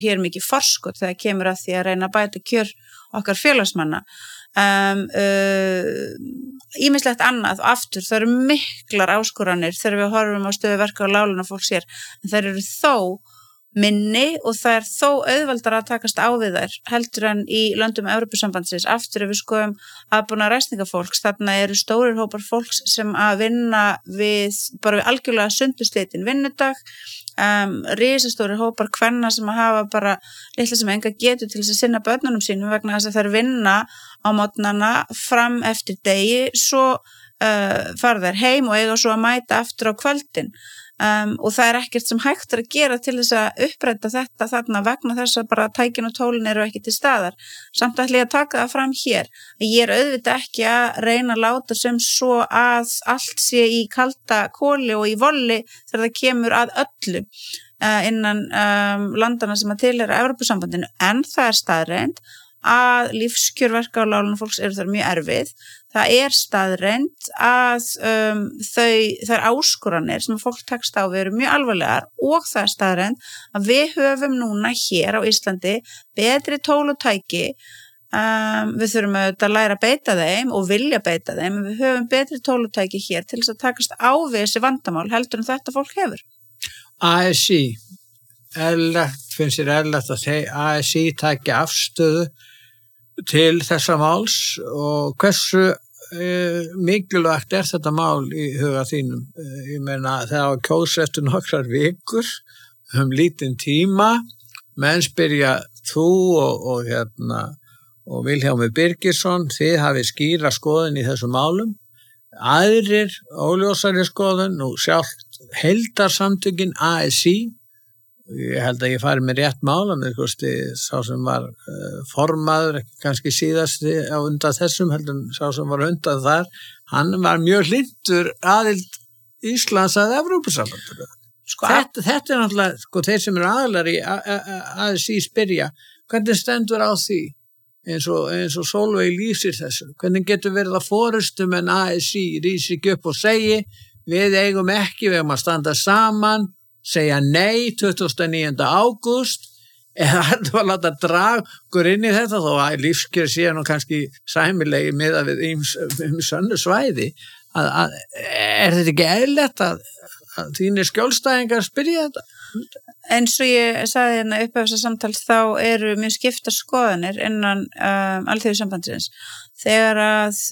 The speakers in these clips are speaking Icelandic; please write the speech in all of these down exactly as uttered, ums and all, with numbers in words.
hér mikið forskot þegar kemur að því að reyna að bæta kjör okkar félagsmanna. Um, uh, ýmislegt annað og aftur, það eru miklar áskoranir þegar við horfum á stöðu verka og láglauna fólks hér, en þær eru þó minni og það er þó auðveldara að takast á við þær heldur en í löndum Evrópusambandsins. Aftur ef við skoðum aðbúna ræstingafólks, þarna eru stórir hópar fólks sem að vinna við, bara við algjörlega sunduslitin vinnudag, um, risastórir hópar kvenna sem að hafa bara litla sem enga getur til þess að sinna börnunum sínum vegna þess að þær vinna á mótnana fram eftir degi, svo uh, fara þær heim og eiga svo að mæta aftur á kvöldin. Um, og það er ekkert sem hægt er að gera til þess að uppræta þetta þarna vegna þess að bara tækin og tólin eru ekki til staðar. Samt ætla ég að taka það fram hér. Ég er auðvitað ekki að reyna að láta sem svo að allt sé í kalda kóli og í volli þegar það kemur að öllu uh, innan um, landana sem að tilheyra Evrópusambandinu. En það er staðreynd að lífskjör verka og láglauna fólks eru þar mjög erfið. Það er staðreynd að um, þau, þær áskoranir sem fólk tekst á við eru mjög alvarlegar og það er staðreynd að við höfum núna hér á Íslandi betri tól og tæki. Um, við þurfum auðvitað að læra að beita þeim og vilja beita þeim, en við höfum betri tól og tæki hér til þess að takast á við þessi vandamál heldur en þetta fólk hefur. A S I, eðlilegt, finnst þér eðlilegt að segja A S I taki afstöðu til þessa máls og hversu uh, mikilvægt er þetta mál í huga þínum? Uh, ég meina þegar á kjósa eftir nokkrar vikur um lítinn tíma, menn spyrja þú og, og hérna og Vilhjálmur Birgisson, þið hafið skýra skoðun í þessum málum, aðrir óljósari skoðun og sjálft heildarsamtökin A S I. Ég held að ég fari með rétt mála með kosti sá sem var uh, formaður, ekki kannski síðasti á undan þessum, heldur sá sem var undan þar, hann var mjög hlynntur aðild Íslands að Evrópusambandinu. Sko, þetta, þetta er náttúrulega, sko, þeir sem eru aðilar í A S I spyrja, hvernig stendur á því eins og, eins og Sólveig lýsir þessu, hvernig getur verið að forystu en A S I rísi ekki upp og segi, við eigum ekki, við eigum að standa saman, segja nei tuttugasta og níunda ágúst eða þetta var að láta draga okkur inn í þetta þó að lífskjör sé nú kannski sæmilegi miðað við um sönnu svæði að, að, er þetta ekki eðlilegt að, að þínir skjólstæðingar spyrja þetta? Eins og ég sagði hérna upp af þessa samtals þá eru mjög skiptar skoðanir innan um, Alþýðusambandsins þegar að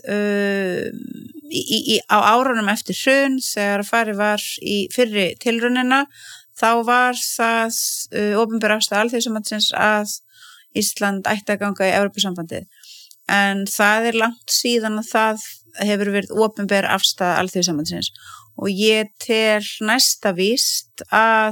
uh, Í, í, á árunum eftir hrun þegar farið var í fyrri tilraunina þá var það uh, opinber afstaða Alþýðusambandsins að Ísland ætti að ganga í Evrópusambandið en það er langt síðan að það hefur verið opinber afstaða Alþýðusambandsins og ég tel næsta víst að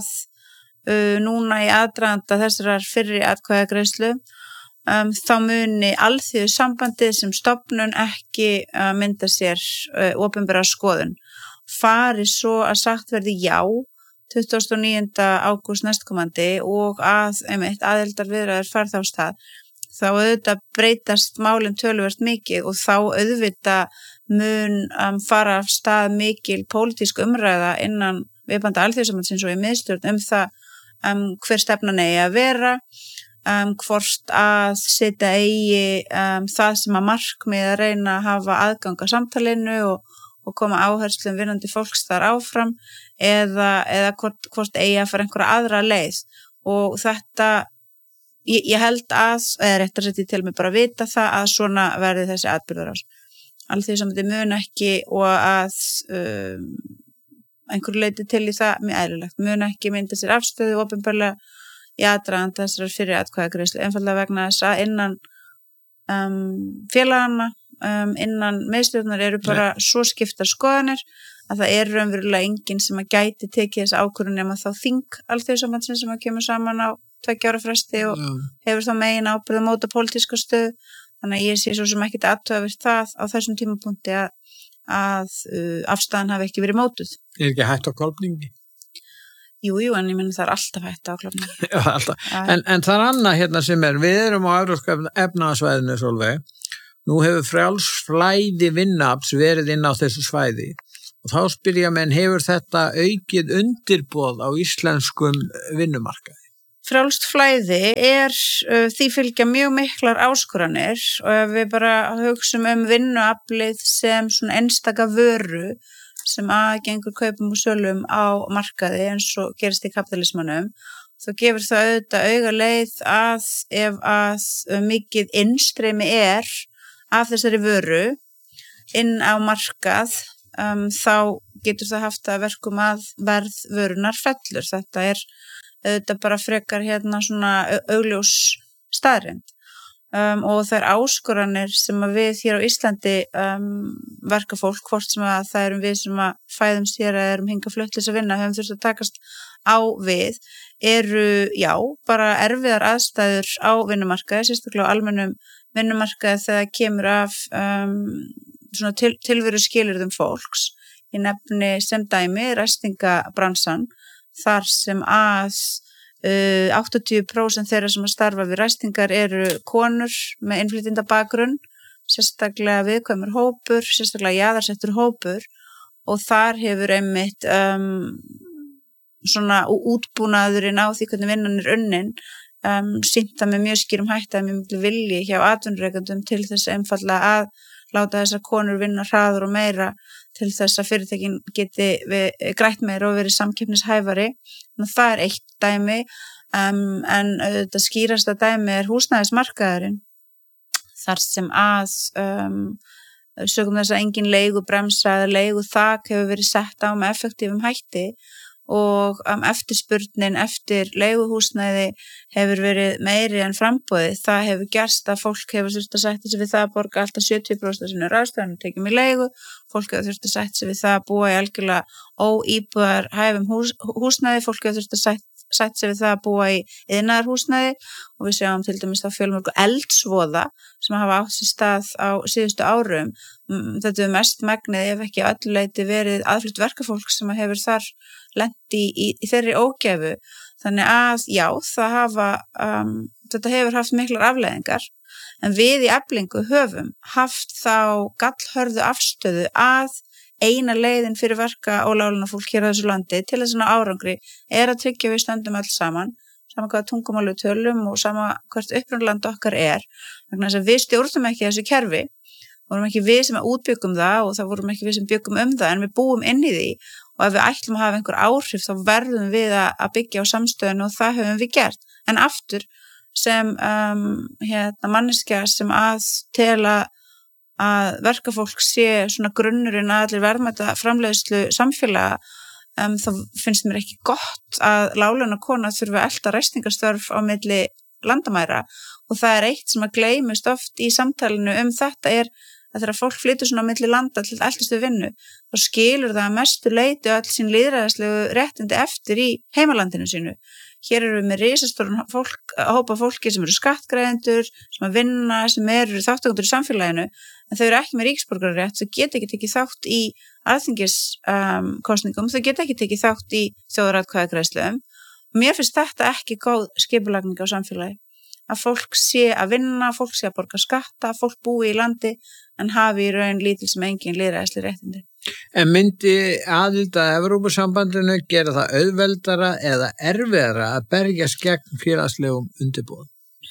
uh, núna í aðdraganda þessarar fyrri atkvæðagreiðslu Um, þá muni Alþýðusambandið sem stofnun ekki uh, mynda sér uh, opinbera skoðun. Fari svo að sagt verði já tuttugasta og níunda ágúst næstkomandi og að einmitt aðildar viðræður fari þá af stað. Þá auðvitað breytast málin töluvert mikið og þá auðvitað mun um, fara af stað mikil pólitísk umræða innan viðbanda Alþýðusambandsins og í miðstjórn um það um, hver stefnan eigi að vera. Um, hvort að setja eigi um, það sem að markmið að reyna að hafa aðgang að samtalinu og, og koma áherslum vinnandi fólks þar áfram eða, eða hvort, hvort eigi að fara einhverja aðra leið og þetta ég, ég held að, eða rétt að setja til mig bara að vita það að svona verði þessi atburðarás. Alþýðusambandið mun ekki og að um, einhverju leiti til í það mjög eðlilegt, mun ekki mynda sér afstöðu opinberlega í aðdraganda þessar fyrir atkvæðagreiðslu einfaldlega vegna þess að innan um, félagana um, innan miðstjórnar eru bara Nei. Svo skiptar skoðanir að það er raunverulega enginn sem að gæti tekið þessa ákvörðun nema þá þing Alþýðusambandsins sem að kemur saman á tveggja ára fresti og Já. Hefur þá megin ábyrgð að móta pólitíska stöðu þannig að ég sé svo sem ekkert athugavert það á þessum tímapunkti að, að uh, afstæðan hafi ekki verið mótuð. Er ekki hægt á kolfningi? Jú, jú, en ég minna það er alltaf hægt á klofningi. Já, alltaf. En, en það er annað hérna sem er, við erum á Evrópska efnahagsvæðinu, Sólveig. Nú hefur frjáls flæði vinnuafls verið inn á þessu svæði. Og þá spyrja menn, hefur þetta aukið undirboð á íslenskum vinnumarkaði? frjálst flæði er uh, því fylgja mjög miklar áskoranir og ef við bara hugsum um vinnuaflið sem svona einstaka vöru sem aðgengur kaupum og sölum á markaði eins og gerist í kapitalismanum, þá gefur það auðvitað auga leið að ef að mikið innstreymi er af þessari vöru inn á markað, um, þá getur það haft að verkum að verð vörunar fellur. Þetta er auðvitað bara frekar hérna svona augljós staðreynd. Um, og það er áskoranir sem að við hér á Íslandi um, verkafólk, hvort sem að það erum við sem að fæðumst hér eða erum hingað flutt til þess að vinna, höfum þurft að takast á við, eru, já, bara erfiðar aðstæður á vinnumarkaði, sérstaklega á almennum vinnumarkaði þegar kemur af um, svona til, tilveru skilyrðum fólks. Ég nefni sem dæmi ræstingabransan, þar sem að uh, áttatíu prósent þeirra sem að starfa við ræstingar eru konur með innflytjendabakgrunn, sérstaklega viðkvæmur hópur, sérstaklega jaðarsettur hópur, og þar hefur einmitt um, svona útbúnaðurinn á því hvernig vinnan er unnin um, sýnt það með mjög skýrum hætti að mjög miklu vilji hjá atvinnurekendum til þess einfaldlega að láta þessar konur vinna hraður og meira til þess að fyrirtækin geti við, grætt meira og verið samkeppnishæfari. Þannig það er eitt dæmi, um, en þetta skýrasta dæmi er húsnæðismarkaðurinn, þar sem að um, sögum þess að engin leigubremsa eða leiguþak hefur verið sett á með effektífum hætti og um, eftirspurnin eftir leiguhúsnæði hefur verið meiri en framboðið. Það hefur gerst að fólk hefur þurft að sætta sig við það að borga alltaf sjötíu prósent af sínu ráðstöfunum tekjum í leigu, fólk hefur þurft að sætta sig við það að búa í algjörlega óíbúðar hæfum hús, húsnæði, fólk hefur þurft að sætta sætt sig við það að búa í iðnaðarhúsnæði og við sjáum til dæmis þá fjölmörgu eldsvoða sem hafa átt sér stað á síðustu árum. Þetta er mest megnið ef ekki öllu leyti verið aðflutt verkafólk sem hefur þar lent í, í, í þeirri ógæfu. Þannig að já, það hafa, um, þetta hefur haft miklar afleiðingar, en við í Eflingu höfum haft þá gallhörðu afstöðu að eina leiðin fyrir verka og láglaunafólk hér á þessu landi til þess að árangri er að tryggja við stöndum öll saman, sama hvaða tungumáli við tölum og sama hvert upprunaland okkar er, vegna þess að við stjórnum ekki þessu kerfi, vorum ekki við sem útbyggum það og það vorum ekki við sem byggum um það, en við búum inn í því og ef við ætlum að hafa einhver áhrif þá verðum við að byggja á samstöðun og það höfum við gert. En aftur sem um, hérna, manneskja sem að tela að verkafólk sé svona grunnurinn að allir verðmæta framleiðslu samfélaga, um, þá finnst mér ekki gott að láglaunakona þurfi að elta ræstingastörf á milli landamæra og það er eitt sem að gleymist oft í samtalinu um þetta er að þegar fólk flytur svona á milli landa til eldistu vinnu, þá skilur það að mestu leyti og all sín lýðræðislegu réttindi eftir í heimalandinu sínu. Hér eru við með risastóran fólk, hópa fólki sem eru skattgreiðendur, sem að vinna, sem eru þáttakendur í samfélaginu, en þau eru ekki með ríkisborgararétt, þau geta ekki tekið þátt í alþingiskosningum, um, þau geta ekki tekið þátt í þjóðaratkvæðagreiðslum. Mér finnst þetta ekki góð skipulagning á samfélagi, að fólk sé að vinna, fólk sé að borga skatta, fólk búi í landi, en hafi í raun lítil sem engin lýðræðisleg réttindi. En myndi aðild að Evrópusambandinu gera það auðveldara eða erfiðara að berjast gegn félagslegum undirboðum?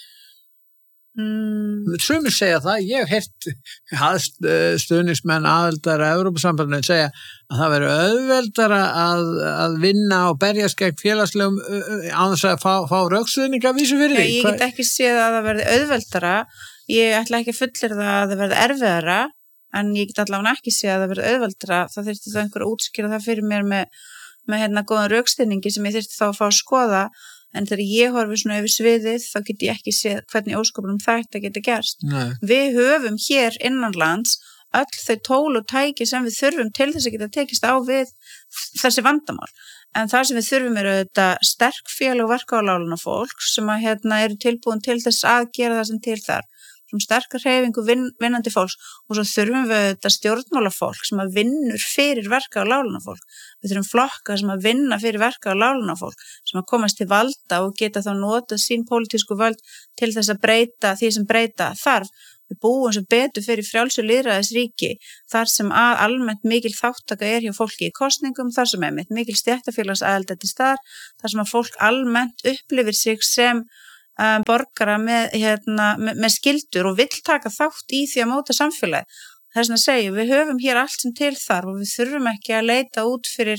Mm. Sumir segja það, ég hef heyrt stuðningsmenn aðildar að Evrópusambandinu segja að það veri auðveldara að, að vinna og berjast gegn félagslegum án þess að fá, fá rökstuðninga að vísu fyrir því. Ég get ekki séð að það verði auðveldara, ég ætla ekki að fullyrða að það verði erfiðara, en ég get allavega ekki séð að það verði auðveldara, það þyrfti þá einhver að útskýra það fyrir mér með, með hérna góðan rökstuðningi sem ég þyrfti þá að fá að skoða, en þegar ég horfi svona yfir sviðið þá get ég ekki séð hvernig óskopunum þetta geti gerst. Nei. Við höfum hér innanlands öll þau tól og tæki sem við þurfum til þess að geta tekist á við þessi vandamál. En það sem við þurfum eru þetta sterk félag verka og láglaunafólk sem að hérna eru tilbúin til þess að gera það sem til þar. Sem sterkar hreyfingu vin, vinnandi fólks og svo þurfum við þetta stjórnmálafólk sem að vinnur fyrir verka og láglaunafólk. Við þurfum flokka sem að vinna fyrir verka og láglaunafólk sem að komast til valda og geta þá notað sín pólitísku völd til þess að breyta því sem breyta þarf við búum sem betur fyrir frjálsu lýðræðisríki þar sem að almennt mikil þáttaka er hjá fólki í kosningum, þar sem er mikil stéttarfélagsaðild til staðar, þar sem að fólk almennt upplifir sig sem um, borgara með, hérna, með, með skyldur og vill taka þátt í því að móta samfélagi. Þess að segja, við höfum hér allt sem til þarf og við þurfum ekki að leita út fyrir,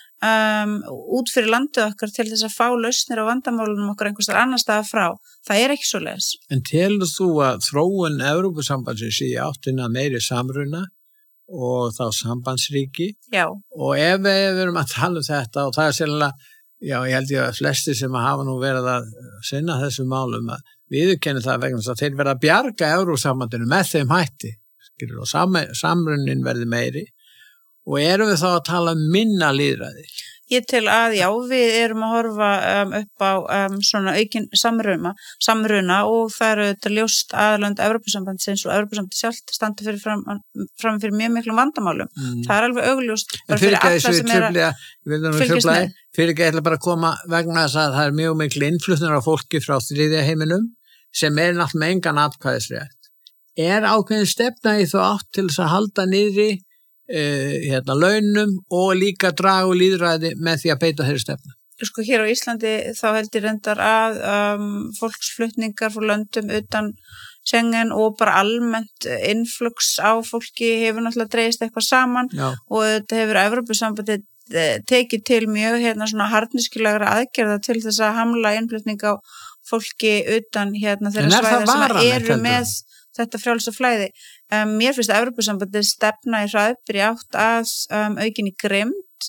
um, út fyrir landið okkar til þess að fá lausnir á vandamálunum okkar einhverstaðar annar staðar frá. Það er ekki svoleiðis. En telur þú að þróun Evrópusambandsins í áttina meiri samruna og þá sambandsríki? Já. Og ef við erum að tala um þetta og það er sérlega, já, ég held ég að flestir sem hafa nú verið að sinna þessum málum að viðurkenna það vegna þess að þeir verða að bjarga Evrópusambandinu með þeim hætti. Og sam, samrunnin verði meiri og erum við þá að tala minna lýðræði? Ég tel að já, við erum að horfa um, upp á um, svona aukin samruna, samruna og það eru þetta ljóst aðlönd Evrópusambandsins og Evrópusambandi sjálft standa fyrir fram, fram fyrir mjög miklum vandamálum. Mm. Það er alveg augljóst bara fyrir alla sem er að fylgjast með. Fyrir ekki ætla bara að koma vegna þess að það er mjög miklu innflutnar af fólki frá þriðja heiminum sem er náttúrulega með engan atkvæðisrétt. Er ákveðin stefna í þú átt til þess að halda niðri uh, hérna, launum og líka draga og lýðræði með því að beita þeirri stefna? Sko hér á Íslandi þá heldur reyndar að um, fólksflutningar frá löndum utan Schengen og bara almennt influx á fólki hefur náttúrulega dreigist eitthvað saman. Já. Og þetta hefur Evrópusambandi tekið til mjög hérna svona harðnískilegra aðgerða til þess að hamla innflutning á fólki utan hérna þeirra svæða sem eru með þetta frjálsa flæði. Um, mér finnst að Evrópusambandið stefna í hraðbyr í átt að um, aukinni grimmd,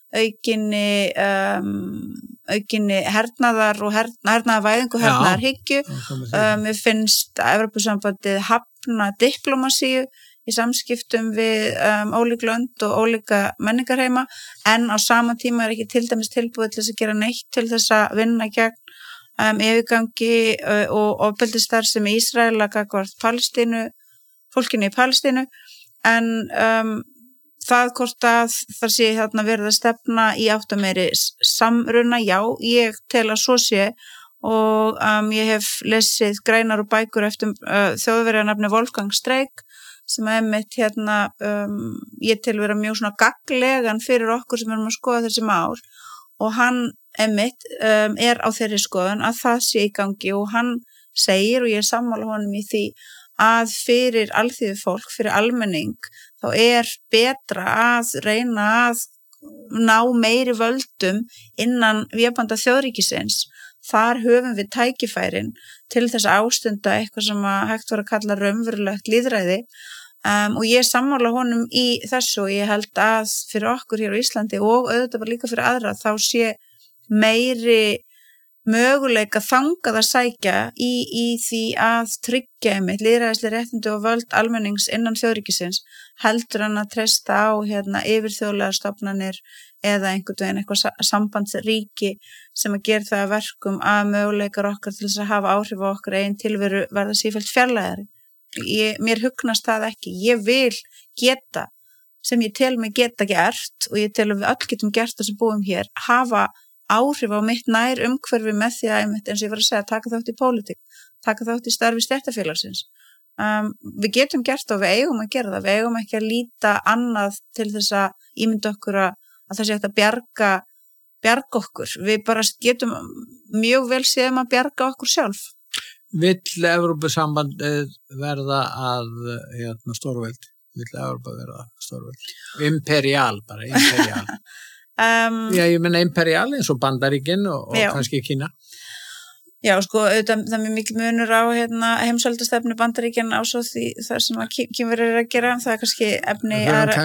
aukinni, um, aukinni hernaðar og herna, hernaðarvæðingu, hernaðarhyggju. Um, mér finnst að Evrópusambandið hafna diplomasíu í samskiptum við um, ólík lönd og ólíka menningarheima, en á sama tíma er ekki til dæmis tilbúið til þess að gera neitt til þess að vinna gegn Um, yfirgangi uh, og ofbeldisstarf sem Ísraela gagnvart Palestínu, fólkinu í Palestínu, en um, það hvort að það sé þarna verið að stefna í átt að meiri samruna, já, ég tel að svo sé og um, ég hef lesið greinar og bækur eftir uh, þjóðverjanafni Wolfgang Streeck sem er mitt hérna, um, ég tel vera mjög svona gagnlegan fyrir okkur sem erum að skoða þessi mál og hann Emmitt um, er á þeirri skoðun að það sé í gangi og hann segir og ég er sammála honum í því að fyrir alþýðu fólk, fyrir almenning þá er betra að reyna að ná meiri völdum innan vébanda þjóðríkisins. Þar höfum við tækifærin til þess að ástunda eitthvað sem að hægt var að kalla raunverulegt lýðræði um, og ég er sammála honum í þessu og ég held að fyrir okkur hér á Íslandi og auðvitað bara líka fyrir aðra þá sé meiri möguleika þangað að sækja í, í því að tryggja einmitt lýðræðisleg réttindi og völd almennings innan þjóðríkisins heldur hann að treysta á hérna, yfirþjóðlegar stofnanir eða einhvern veginn eitthvað sambandsríki sem að gera það að verkum að möguleikar okkar til þess að hafa áhrif á okkar einn tilveru verða sífellt fjarlægari. Ég, mér hugnast það ekki. Ég vil geta sem ég tel mig geta gert og ég tel að við öll getum gert það sem búum hér hafa áhrif á mitt nær umhverfi með því að einmitt, eins og ég var að segja, taka þátt í pólitík, taka þátt í starfi stéttarfélagsins. Um, við getum gert og við eigum að gera það, við eigum ekki að líta annað til þess að ímynda okkur að, að það sé hægt að bjarga, bjarga okkur. Við bara getum mjög vel séðum að bjarga okkur sjálf. Vill Evrópusambandið verða að hérna, stórveldi? Vill Evrópa verða stórveldi? Imperial bara, imperial. Um, Já, ég menna imperial eins og Bandaríkin og, og kannski Kína. Já, sko, auðvitað, það er mjög mikil munur á hérna, heimsveldastefnu Bandaríkin á svo því það sem að Kínverjar eru að gera, það er kannski efni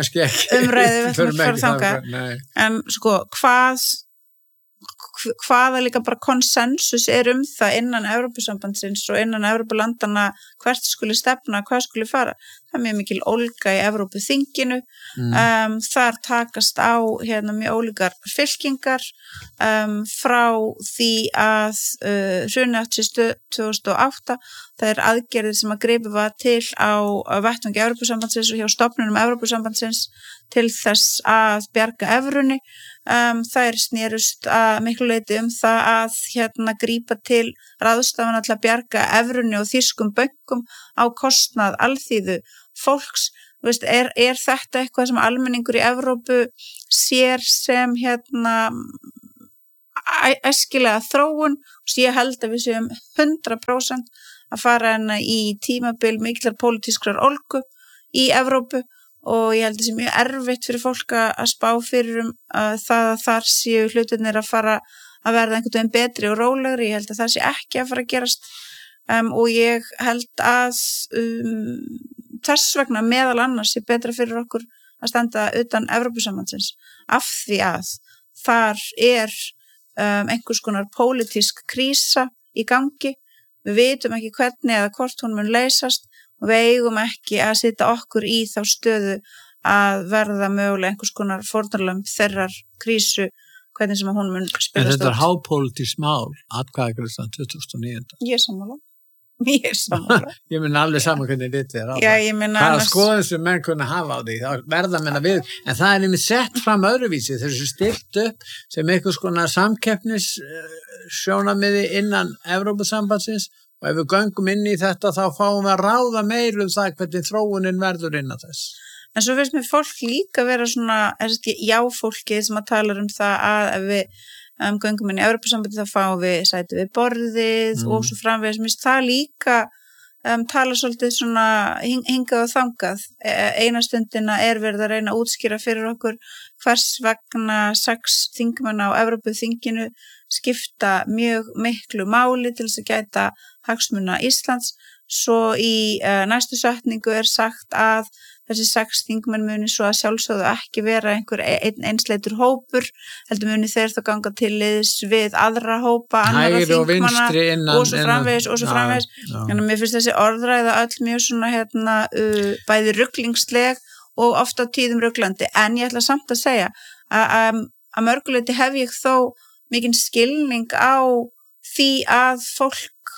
umræðu við þurfum að þanga. En sko, hvað hvaða líka bara konsensus er um það innan Evrópusambandsins og innan Evrópulandana hvert skuli stefna, hvað skuli fara. það er mjög mikil ólga í Evrópuþinginu, mm. um, þar takast á hérna mjög ólíkar fylkingar um, frá því að uh, hrunið átti sér stað tvö þúsund og átta, það er aðgerðir sem að gripið var til á vettvangi Evrópusambandsins og hjá stofnunum Evrópusambandsins til þess að bjarga evrunni. Um, það er snerust að miklu leyti um það að hérna grípa til ráðstafana til að bjarga evrunni og þýskum bönkum á kostnað alþýðu fólks. Veist, er, er þetta eitthvað sem almenningur í Evrópu sér sem hérna æskilega þróun? Ég held að við séum hundrað prósent að fara hérna í tímabil miklar pólitískrar ólgu í Evrópu og ég held að það sé mjög erfitt fyrir fólk að spá fyrir um uh, það að þar séu hlutirnir að fara að verða einhvern veginn betri og rólegri. Ég held að það sé ekki að fara að gerast um, og ég held að um, þess vegna meðal annars sé betra fyrir okkur að standa utan Evrópusambandsins af því að þar er um, einhvers konar pólitísk krísa í gangi. Við vitum ekki hvernig eða hvort hún mun leysast og við eigum ekki að setja okkur í þá stöðu að verða mögulega einhvers konar fórnarlömb þeirrar krísu, hvernig sem hún mun spilast út. En þetta er hápólitískt mál, atkvæðagreiðslan tvö þúsund og níu. Ég er sammála. Ég er sammála. Ég minna alveg saman hvernig þetta er á það. Já, ég minna annars... Það er skoðum sem menn kunna hafa á því, það verða menna við, en það er nefnir sett fram öðruvísi, þessu stilt upp sem einhvers konar samkeppnis sjónarmiði innan Evrópusambandsins. Og ef við göngum inn í þetta þá fáum við að ráða meir um það hvernig þróunin verður inn á þess. En svo finnst mér fólk líka vera svona, já fólkið sem að tala um það að ef við um, göngum inn í Evrópusambandi þá fáum við sæti við borðið mm. og svo framvegis. Mér finnst það líka um, tala svolítið svona hing, hingað og þangað. E, eina stundina er verið að reyna að útskýra fyrir okkur hvers vegna sex þingmenn á Evrópuþinginu skipta mjög miklu máli til þess að gæta hagsmuna Íslands. Svo í uh, næstu setningu er sagt að þessi sex þingmenn muni svo að sjálfsögðu ekki vera einhver ein, einsleitur hópur, heldur muni þeir þá ganga til liðs við aðra hópa, annara þingmanna og, og svo framvegis og svo framvegis. Þannig að mér finnst þessi orðræða öll mjög svona hérna uh, bæði ruglingsleg og ofta á tíðum ruglandi, en ég ætla samt að segja að um, að mörguleyti hef ég þó mikinn skilning á því að fólk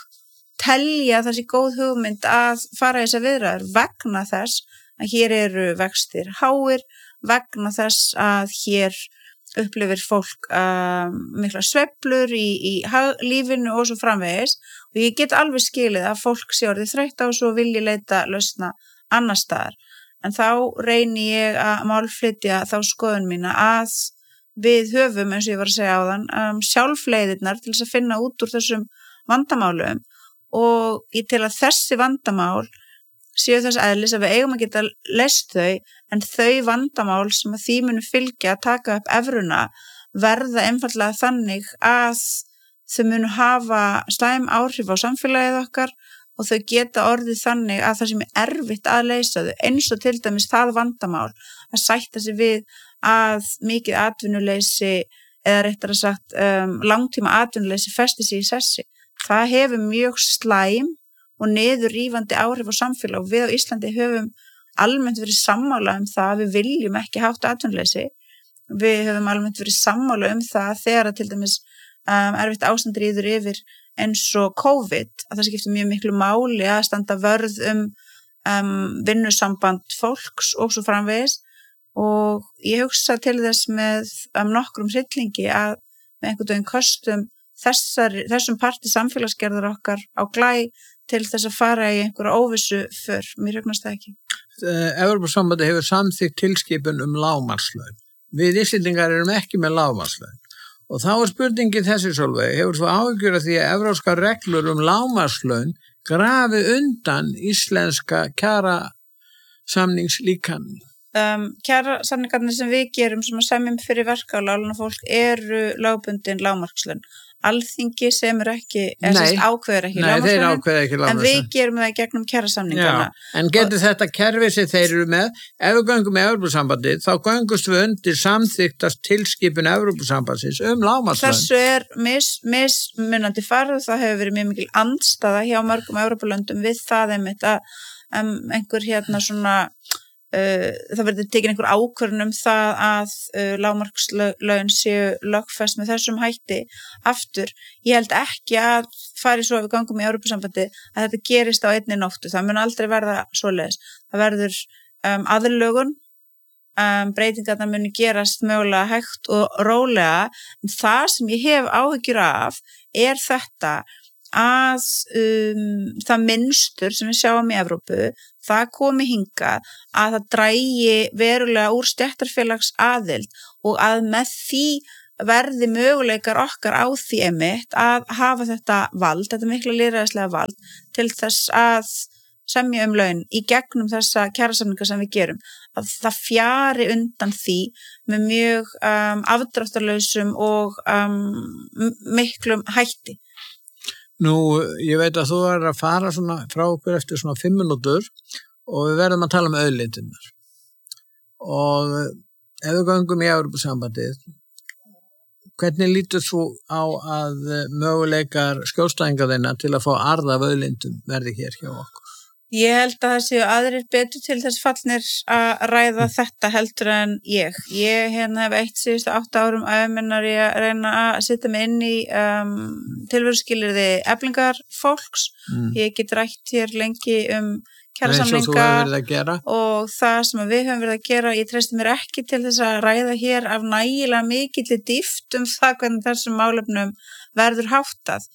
telja þessi góð hugmynd að fara í þessar viðræður vegna þess að hér eru vextir háir, vegna þess að hér upplifir fólk um, mikla sveiflur í, í lífinu og svo framvegis og ég get alveg skilið að fólk sé orðið þreytt á og svo vilji leita lausna annar staðar. En þá reyni ég að málflytja þá skoðun mína að við höfum, eins og ég var að segja áðan, um, sjálfleiðirnar til þess að finna út úr þessum vandamálum og ég til að þessi vandamál séu þess eðlis að við eigum að geta leyst þau, en þau vandamál sem að því munu fylgja að taka upp evruna verða einfallega þannig að þau munu hafa slæm áhrif á samfélagið okkar og þau geta orðið þannig að það sem er erfitt að leysa þau, eins og til dæmis það vandamál að sætta sig við að mikið atvinnuleysi eða réttar að sagt um, langtíma atvinnuleysi festi sig í sessi. Það hefur mjög slæm og niðurrífandi áhrif á samfélag og við á Íslandi höfum almennt verið sammála um það að við viljum ekki hátt atvinnuleysi. Við höfum almennt verið sammála um það þegar að til dæmis um, erfitt ástand ríður yfir eins og COVID, að það skiptir mjög miklu máli að standa vörð um, um vinnusamband fólks og svo framvegis. Og ég hugsa til þess með um, nokkrum hryllingi að með einhvern veginn kostum þessar, þessum parti samfélagsgerðar okkar á glæ til þess að fara í einhverja óvissu för. Mér hugnast það ekki. Evrópusambandið hefur samþykkt tilskipun um lágmarkslaun. Við Íslendingar erum ekki með lágmarkslaun. Og þá er spurningin þessi Sólveig, hefur þú áhyggjur af því að evrópskar reglur um lágmarkslaun grafi undan íslenska kjara samningslíkan? Um, kjara samningarnir sem við gerum sem að semjum fyrir verkafólk eru lögbundin lágmarkslaun. Alþingi sem er ekki, Nei. er sérst ákveður ekki Nei, þeir ákveða ekki en lágmarkslaun. við gerum það gegnum kjarasamningana. En getur og, þetta kerfi sem þeir eru með, ef við göngum með Evrópusambandið, þá göngust við undir samþyktast tilskipun Evrópusambandsins um lágmarkslaun. Þessu er mis, mismunandi farið, það hefur verið mjög mikil andstaða hjá mörgum Evrópulöndum við það einmitt að um, einhver hérna svona Uh, það verður tekin einhver ákvörðun um það að uh, lágmarkslaun séu lögfest með þessum hætti aftur. Ég held ekki að fari svo að við gangum í Evrópusambandi að þetta gerist á einni nóttu. Það mun aldrei verða svoleiðis. Það verður um, aðlögun, um, breytingarnar muni gerast mögulega hægt og rólega. En það sem ég hef áhyggjur af er þetta að um, það mynstur sem við sjáum í Evrópu, það komi hingað að það drægi verulega úr stéttarfélags aðild og að með því verði möguleikar okkar á því einmitt að hafa þetta vald, þetta mikla lýðræðislega vald til þess að semja um laun í gegnum þessa kjarasamninga sem við gerum, að það fjari undan því með mjög um, afdráttarlausum og um, miklum hætti. Nú, ég veit að þú er að fara svona frá okkur eftir svona fimm minútur og við verðum að tala um auðlindirnar. Og ef við göngum í Evrópusambandið, hvernig lítur þú á að möguleikar skjólstæðinga til að fá arð af auðlindum verði hér hjá okkur? Ég held að það séu aðrir betur til þess fallnir að ræða þetta heldur en ég. Ég hérna hef eitt síðustu átta árum æfiminnar ég að reyna að setja mig inn í um, tilveruskilyrði eflingar fólks. Mm. Ég get rætt hér lengi um kjarasamninga og það sem við höfum verið að gera. Ég treysti mér ekki til þess að ræða hér af nægilega mikilli dýpt um það hvernig þessum málefnum verður háttað.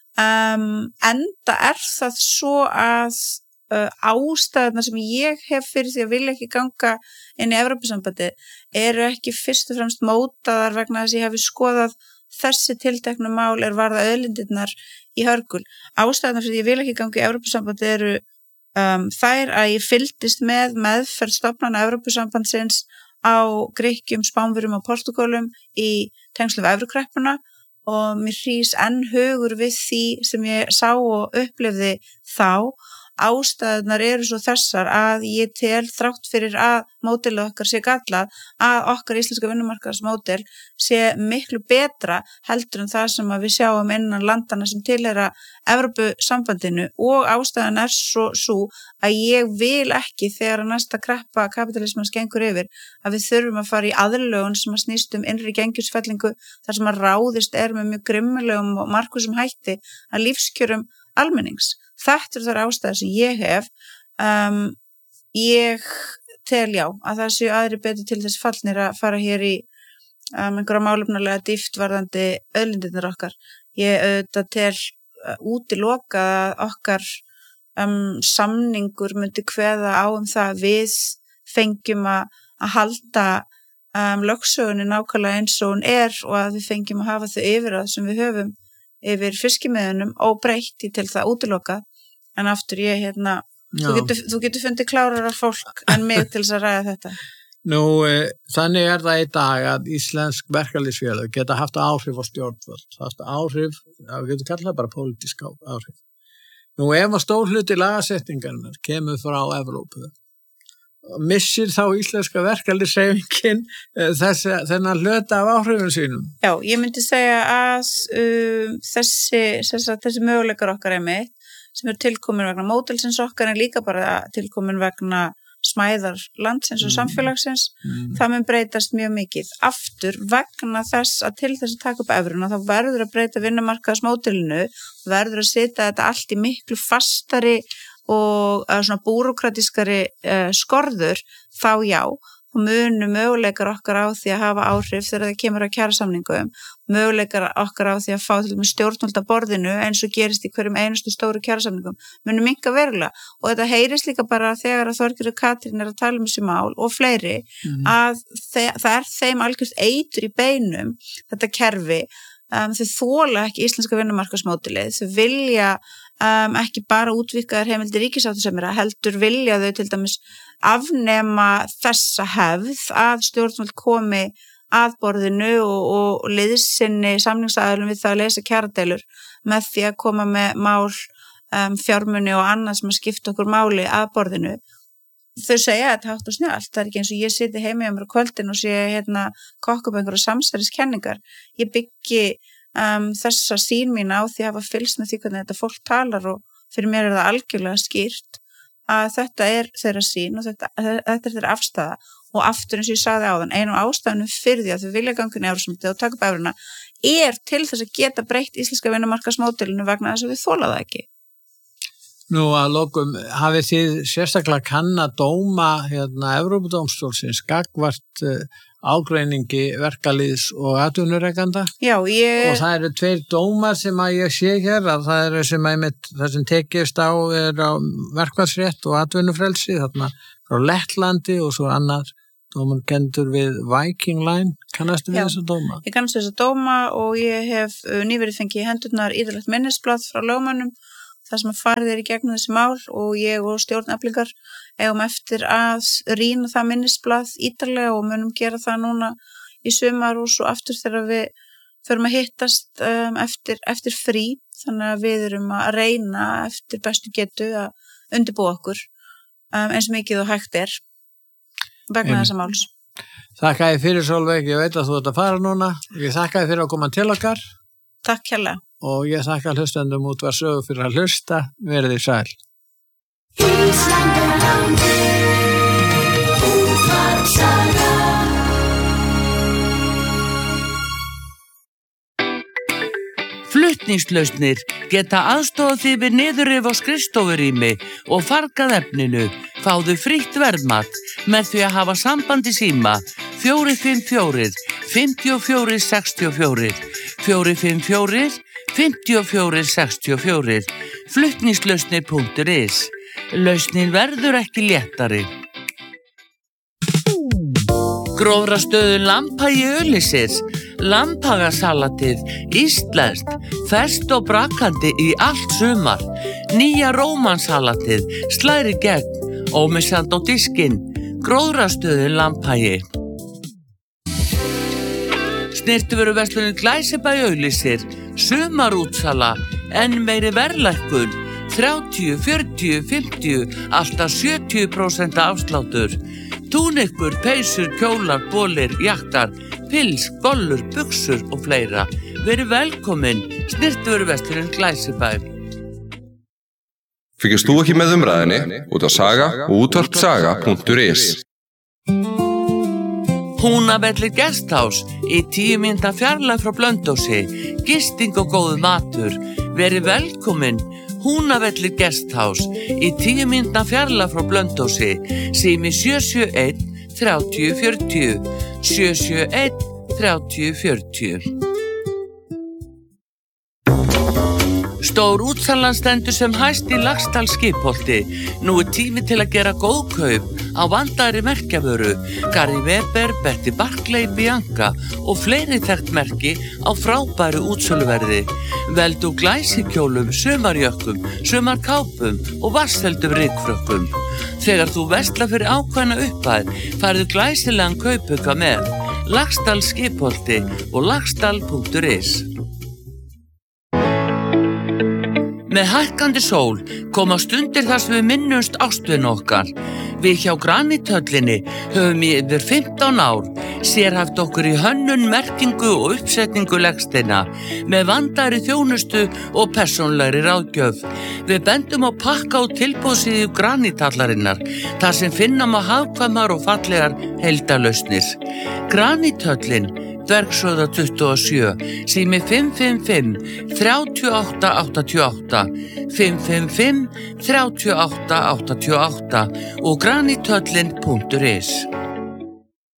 Um, enda er það svo að Uh, ástæðuna sem ég hef fyrir því að vilja ekki ganga inn í Evrópusambandi eru ekki fyrst og fremst mótaðar vegna þess að ég hefi skoðað þessi tilteknu mál er varða auðlindirnar í hörgul. Ástæðuna fyrir því að ég vil ekki ganga í Evrópusambandi eru um, þær að ég fylgdist með meðferð stofnana Evrópusambandsins á Grikkjum, Spánverjum og Portúgalum í tengslum við Evrukreppuna og mér hrís enn hugur við því sem ég sá og upplifði þá. Ástæðunar eru svo þessar að ég tel þrátt fyrir að módelið okkar sé gallað að okkar íslenska vinnumarkaðsmódel sé miklu betra heldur en það sem við sjáum innan landana sem tilheyra Evrópusambandinu og ástæðan er svo, svo að ég vil ekki þegar að næsta kreppa kapitalismans gengur yfir að við þurfum að fara í aðlögun sem að snýst um innri gengjusfellingu þar sem að ráðist er með mjög grimmilegum og markvísum hætti að lífskjörum almennings. Þetta er þar ástæður sem ég hef. Um, ég tel já að það séu aðri betur til þess fallnir að fara hér í um, einhverja málefnalega dýpt varðandi auðlindirnar okkar. Ég auðvitað tel uh, útiloka að okkar um, samningur myndi kveða á um það við fengjum að, að halda um, lögsögunni nákvæmlega eins og hún er og að við fengjum að hafa þau yfir að sem við höfum yfir fiskimiðunum óbreytt í til það útiloka en aftur ég hérna þú getur, þú getur fundið klárara fólk en mig til þess að ræða þetta. Nú, e, þannig er það í dag að íslensk verkalýðsfélög geta haft áhrif á stjórnvöld, það er áhrif, það getur kallað bara pólitísk áhrif. Nú, ef að stór hluti lagasetningarnar kemur frá Evrópu, missir þá íslenska verkalýðshreyfingin þess, þennan hluta af áhrifum sínum? Já, ég myndi segja að um, þessi, þessi, þessi möguleikar okkar einmitt sem eru tilkomin vegna módelsins okkar en líka bara tilkomin vegna smæðar landsins og samfélagsins, mm. það mun breytast mjög mikið. Aftur vegna þess að til þess að taka upp evruna þá verður að breyta vinnumarkaðsmódelinu, verður að setja þetta allt í miklu fastari og svona búrókratískari uh, skorður, þá já, og munu möguleikar okkar á því að hafa áhrif þegar það kemur að kjarasamningum, möguleikar okkar á því að fá til og með stjórnvöld að borðinu eins og gerist í hverjum einustu stóru kjarasamningum, munu minnka verulega og þetta heyrist líka bara þegar að Þorgerður Katrín er að tala um þessi mál og fleiri mm. að það er þeim algjört eitur í beinum þetta kerfi, um, þau þola ekki íslenska vinnumarkaðsmódelið, þau vilja Um, ekki bara útvíkkaðar heimildir ríkisáttasemjara, heldur vilja þau til dæmis afnema þessa hefð að stjórnvöld komi að borðinu og, og liðsinni samningsaðilum við það að leysa kjaradeilur með því að koma með mál, um, fjármuni og annað sem að skipta okkur máli að borðinu. Þau segja að þetta hátt og snjált, það er ekki eins og ég siti heima hjá mér á kvöldin og sé hérna kokka upp einhverja samsæriskenningar. Ég byggi um, þessa sín mín á því að hafa fylgst með því hvernig þetta fólk talar og fyrir mér er það algjörlega skýrt að þetta er þeirra sín og þetta, þetta er þeirra afstæða og aftur eins og ég sagði áðan, einu ástæðanum fyrir því að þau vilja ganga inn í Evrópusambandið og taka upp evruna er til þess að geta breytt íslenska vinnumarkaðsmódelinu vegna þess að við þola það ekki. Nú að lokum, hafið þið sérstaklega kanna dóma hérna Evrópudómstólsins gagnvart uh, ágreiningi verkalýðs og atvinnurekanda? Já, ég... Og það eru tveir dómar sem að ég sé hér, að það eru sem að mitt, það sem tekist á er á verkfallsrétt og atvinnufrelsi, þarna frá Lettlandi og svo annar dómar kendur við Viking Line. Kannastu við þessa dóma? Ég kannast þessa dóma og ég hef uh, nýverið fengið í hendurnar íðurlegt minnisblað frá lögmönnum það sem að farið er í gegnum þessi mál og ég og stjórn Eflingar eigum eftir að rýna það minnisblað ítarlega og munum gera það núna í sumar og svo aftur þegar við förum að hittast um, eftir, eftir frí, þannig að við erum að reyna eftir bestu getu að undirbúa okkur um, eins mikið og hægt er vegna um, þessa máls. Þakka ég fyrir Sólveig, ég veit að þú ert að fara núna, ég þakka ég fyrir að koma til okkar. Takk hérlega. Og ég þakka hlustendum Útvarpssögu fyrir að hlusta, verið þið sæl. Flutningslausnir geta aðstofað þig við niðurrif á skrifstofurými og fargað efninu. Fáðu frítt verðmat með því að hafa samband í síma fjögur fimm fjögur, fimm fjögur sex fjögur, fjögur fimm fjögur, fimm fjögur sex fjögur, flutningslausnir punktur is. Lausnin verður ekki léttari. Gróðrastöðu Lambhagi Öllisir, Lambhagasalatið, íslenskt, ferskt og brakandi í allt sumar. Nýja rómansalatið, slæri gegn, ómissandi á diskinn, Gróðrastöðu Lambhagi. Snyrtivöruverslunin Glæsibæ Öllisir, sumarútsala, enn meiri verðlækkun, þrjátíu, fjörutíu, fimmtíu, alltaf sjötíu prósent afsláttur. Túnikkur, peysur, kjólar, bólir, jaktar, pils, gollur, buxur og fleira. Verið velkomin, snyrtivöruverslunin Glæsibæ. Fylgist þú ekki með umræðinni út á Saga og útvarpssaga punktur is. Húnavellir Guesthouse í tíu mínútna fjarlægð frá Blönduósi, gisting og góður matur. Verið velkomin, Húnavellir Guesthouse í tíu mínútna fjarlægð frá Blönduósi, sími sjö sjö einn, þrjátíu, fjörutíu, sjö sjö einn, þrjátíu, fjörutíu. Stór útsalan stendur sem hæst í Laxdal skipholti. Nú er tími til að gera góð kaup á vandaðri merkjavöru, Gary Weber, Betty Barclay, Bianca og fleiri þekkt merki á frábæru útsöluverði. Veldu glæsikjólum, sumarjökkum, sumarkápum og vatnsfeldum rykfrökkum. Þegar þú verslar fyrir ákveðna upphæð, færðu glæsilegan kaupauka með Laxdal skipholti og laxdal punktur is. Með hækkandi sól koma stundir þar sem við minnumst ástvin okkar. Við hjá Granithöllinni höfum í yfir fimmtán ár sérhæft okkur í hönnun, merkingu og uppsetningu legsteina með vandaðri þjónustu og persónulegri ráðgjöf. Við bendum á pakka og tilboðsíðu Granithallarinnar þar sem finna má hagkvæmar og fallegar heildarlausnir. Granithöllin, Dvergshöfða tuttugu og sjö, sími fimm fimm fimm, þrjátíu og átta áttatíu og átta, fimm fimm fimm, þrjátíu og átta áttatíu og átta og granithöllin punktur is.